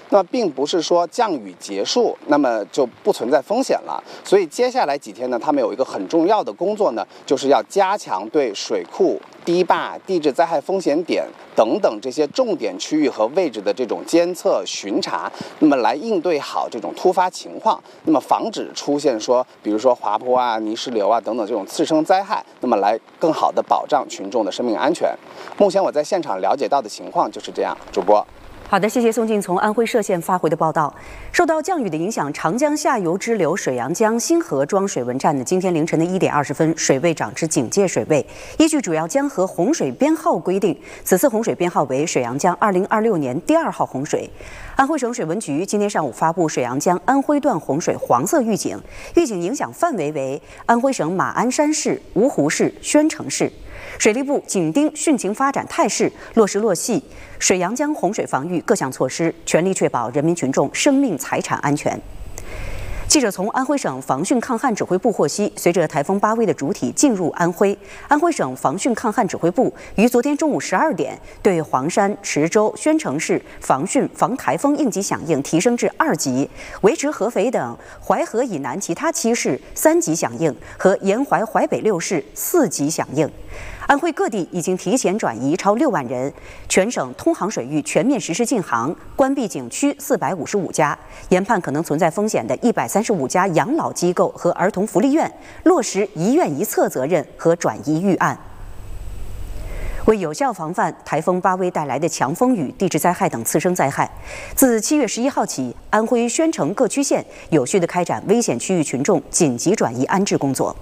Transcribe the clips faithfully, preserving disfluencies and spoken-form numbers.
那么并不是说降雨结束，那么就不存在风险了。所以接下来几天呢，他们有一个很重要的工作呢，就是要加强对水库、堤坝、地质灾害风险点等等这些重点区域和位置的这种监测巡查，那么来应对好这种突发情况，那么防止出现说，比如说滑坡啊、泥石流啊等等这种次生灾害，那么来更好的保障群众的生命安全。目前我在现场了解到的情况就是这样。主播。 好的，谢谢宋静从安徽歙县发回的报道。受到降雨的影响，长江下游支流水阳江新河庄水文站呢，今天凌晨的一点二十分，水位涨至警戒水位。依据主要江河洪水编号规定，此次洪水编号为水阳江二零二六年第二号洪水。安徽省水文局今天上午发布水阳江安徽段洪水黄色预警，预警影响范围为安徽省马鞍山市、芜湖市、宣城市。水利部紧盯汛情发展态势，落实落细水阳江洪水防御各项措施，全力确保人民群众生命财产安全。记者从安徽省防汛抗旱指挥部获悉，随着台风巴威的主体进入安徽，安徽省防汛抗旱指挥部于昨天中午十二点对黄山、池州、宣城市防汛防台风应急响应提升至二级，维持合肥等淮河以南其他七市三级响应和沿淮淮北六市四级响应。安徽各地已经提前转移超六万人，全省通航水域全面实施禁航，关闭景区四百五十五家，研判可能存在风险的一百三十五家养老机构和儿童福利院，落实一院一策责任和转移预案。为有效防范台风巴威带来的强风雨、地质灾害等次生灾害，自七月十一号起，安徽宣城各区县有序地开展危险区域群众紧急转移安置工作。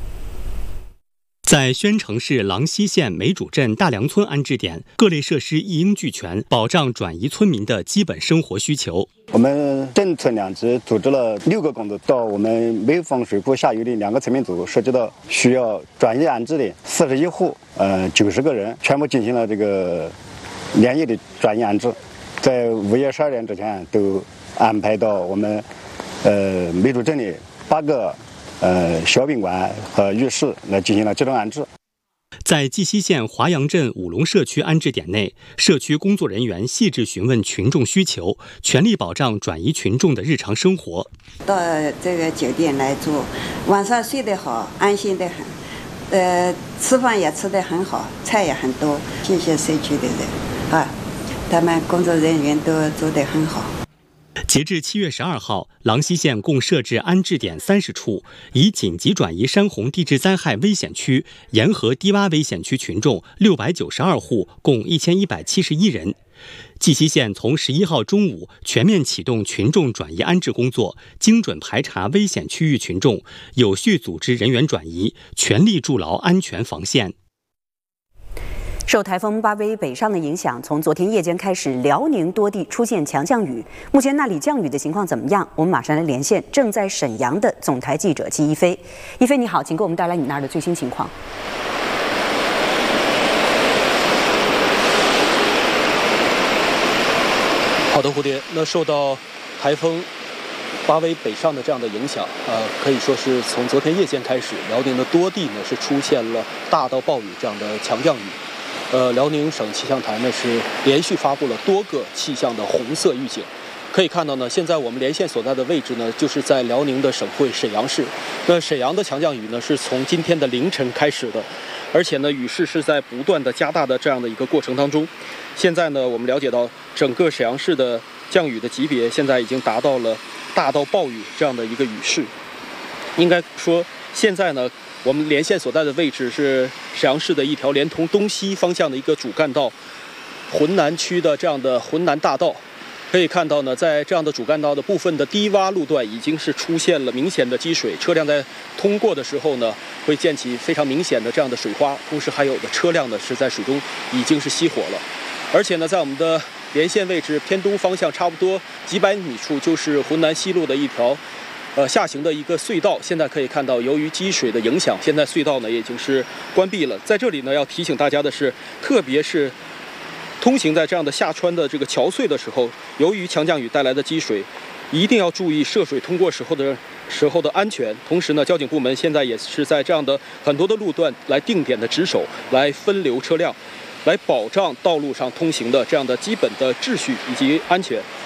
在宣城市郎溪县梅主镇大梁村安置点，各类设施一应俱全，保障转移村民的基本生活需求。 我们镇村两支组织了六个工作，到我们梅坊水库下游的两个村民组，涉及到需要转移安置的四十一户，呃，九十个人，全部进行了这个连夜的转移安置，在午夜十二点之前都安排到我们呃梅主镇的八个。呃，小宾馆和浴室来进行了集中安置。 在绩溪县华阳镇五龙社区安置点内，社区工作人员细致询问群众需求，全力保障转移群众的日常生活。 到这个酒店来住，晚上睡得好，安心得很。呃，吃饭也吃得很好，菜也很多。谢谢社区的人啊，他们工作人员都做得很好。 截至七月十二号，郎溪县共设置安置点三十处，已紧急转移山洪地质灾害危险区、沿河低洼危险区群众六百九十二户，共一千一百七十一人。绩溪县从十一号中午全面启动群众转移安置工作，精准排查危险区域群众，有序组织人员转移，全力筑牢安全防线。 受台风巴威北上的影响，从昨天夜间开始，辽宁多地出现强降雨。目前那里降雨的情况怎么样？我们马上来连线正在沈阳的总台记者季一飞。一飞你好，请给我们带来你那儿的最新情况。 好的，蝴蝶。那受到台风巴威北上的这样的影响，呃，可以说是从昨天夜间开始，辽宁的多地呢是出现了大到暴雨这样的强降雨。呃，辽宁省气象台呢是连续发布了多个气象的红色预警。可以看到呢，现在我们连线所在的位置呢，就是在辽宁的省会沈阳市。那沈阳的强降雨呢，是从今天的凌晨开始的，而且呢，雨势是在不断的加大的这样的一个过程当中。现在呢，我们了解到整个沈阳市的降雨的级别现在已经达到了大到暴雨这样的一个雨势。应该说，现在呢，我们连线所在的位置是沈阳市的一条连通东西方向的一个主干道，浑南区的这样的浑南大道。可以看到呢，在这样的主干道的部分的低洼路段已经是出现了明显的积水，车辆在通过的时候呢，会溅起非常明显的这样的水花，同时还有的车辆呢是在水中已经是熄火了。而且呢，在我们的连线位置偏东方向差不多几百米处，就是浑南西路的一条呃下行的一个隧道。现在可以看到，由于积水的影响，现在隧道呢已经是关闭了。在这里呢，要提醒大家的是，特别是通行在这样的下穿的这个桥隧的时候，由于强降雨带来的积水，一定要注意涉水通过时候的时候的安全。同时呢，交警部门现在也是在这样的很多的路段来定点的值守，来分流车辆，来保障道路上通行的这样的基本的秩序以及安全。